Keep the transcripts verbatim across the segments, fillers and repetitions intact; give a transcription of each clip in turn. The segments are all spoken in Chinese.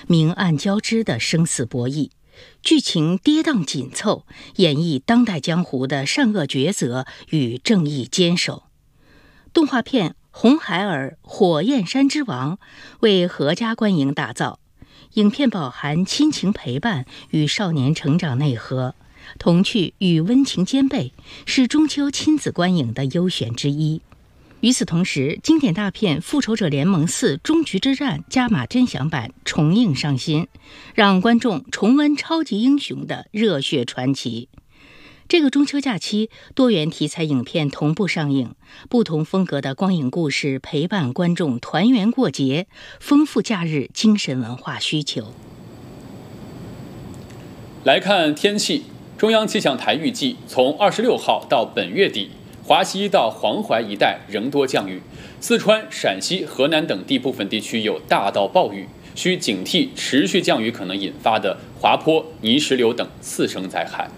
明暗交织的生死博弈，剧情跌宕紧凑，演绎当代江湖的善恶抉择与正义坚守。动画片《红孩儿火焰山之王》为阖家观影打造，影片饱含亲情陪伴与少年成长内核，童趣与温情兼备，是中秋亲子观影的优选之一。与此同时，经典大片《复仇者联盟四：终局之战》加码真享版重映上新，让观众重温超级英雄的热血传奇。这个中秋假期，多元题材影片同步上映，不同风格的光影故事陪伴观众团圆过节，丰富假日精神文化需求。 来看天气，中央气象台预计，从二十六号到本月底，华西到黄淮一带仍多降雨，四川、陕西、河南等地部分地区有大到暴雨，需警惕持续降雨可能引发的滑坡、泥石流等次生灾害。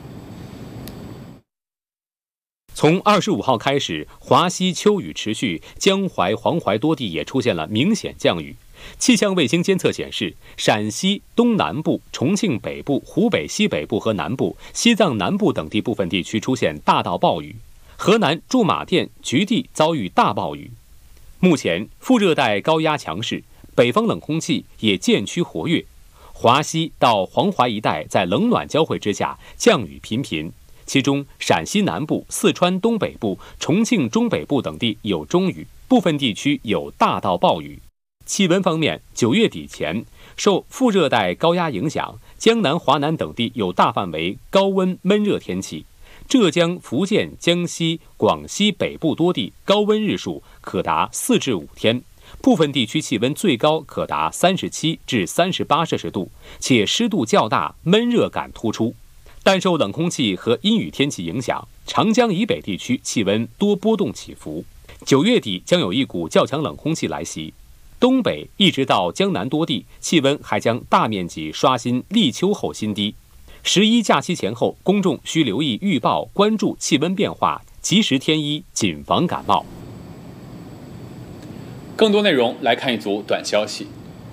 从二十五号开始，华西秋雨持续，江淮、黄淮多地也出现了明显降雨。气象卫星监测显示，陕西东南部、重庆北部、湖北西北部和南部、西藏南部等地部分地区出现大到暴雨，河南驻马店、菊地遭遇大暴雨。目前副热带高压强势，北方冷空气也渐趋活跃，华西到黄淮一带在冷暖交汇之下，降雨频频。其中，陕西南部、四川东北部、重庆中北部等地有中雨，部分地区有大到暴雨。气温方面，九月底前，受副热带高压影响，江南、华南等地有大范围高温闷热天气。浙江、福建、江西、广西北部多地高温日数可达四至五天，部分地区气温最高可达三十七至三十八摄氏度，且湿度较大，闷热感突出。但受冷空气和阴雨天气影响，长江以北地区气温多波动起伏。九月底将有一股较强冷空气来袭，东北一直到江南多地气温还将大面积刷新立秋后新低。十一假期前后，公众需留意预报，关注气温变化，及时添衣，谨防感冒。 更多内容来看一组短消息。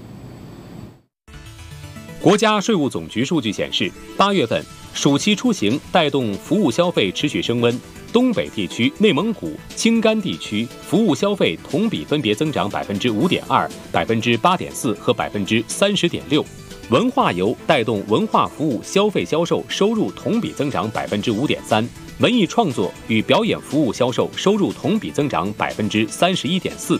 国家税务总局数据显示，八月份暑期出行带动服务消费持续升温，东北地区、内蒙古、青甘地区服务消费同比分别增长百分之五点二、百分之八点四和百分之三十点六。文化游带动文化服务消费销售收入同比增长百分之五点三，文艺创作与表演服务销售收入同比增长百分之三十一点四。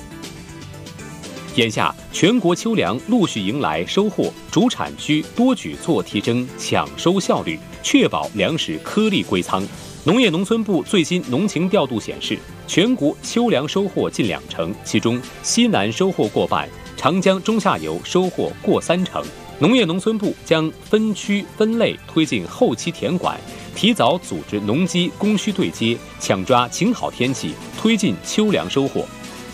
眼下，全国秋粮陆续迎来收获，主产区多举措提升抢收效率，确保粮食颗粒归仓。农业农村部最新农情调度显示，全国秋粮收获近两成，其中西南收获过半，长江中下游收获过三成。农业农村部将分区分类推进后期田管，提早组织农机供需对接，抢抓晴好天气，推进秋粮收获。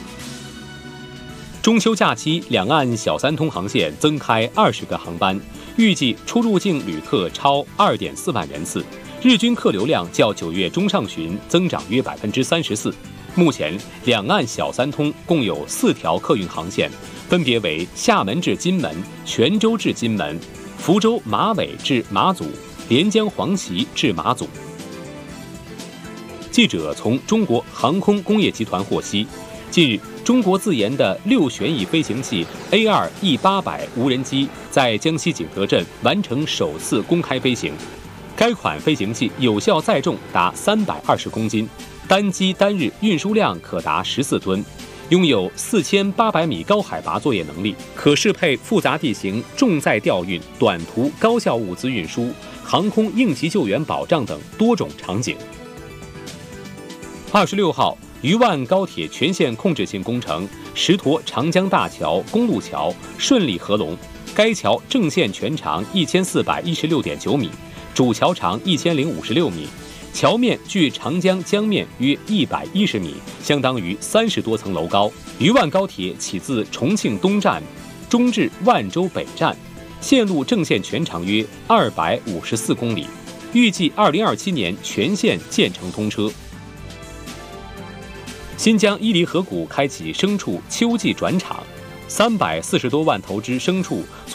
中秋假期，两岸小三通航线增开二十个航班，预计出入境旅客超二点四万人次，日均客流量较九月中上旬增长约百分之三十四。目前，两岸小三通共有四条客运航线，分别为厦门至金门、泉州至金门、福州马尾至马祖、连江黄岐至马祖。记者从中国航空工业集团获悉，近日，中国自研的六旋翼飞行器 A 二 E 八百 无人机在江西景德镇完成首次公开飞行。该款飞行器有效载重达三百二十公斤，单机单日运输量可达十四吨，拥有四千八百米高海拔作业能力，可适配复杂地形重载调运、短途高效物资运输、航空应急救援保障等多种场景。二十六号。渝万高铁全线控制性工程石沱长江大桥公路桥顺利合龙，该桥正线全长一千四百一十六点九米，主桥长一千零五十六米，桥面距长江江面约一百一十米，相当于三十多层楼高。渝万高铁起自重庆东站，中至万州北站，线路正线全长约二百五十四公里，预计二零二七年全线建成通车。新疆伊犁河谷开启牲畜秋季转场，三百四十多万头只牲畜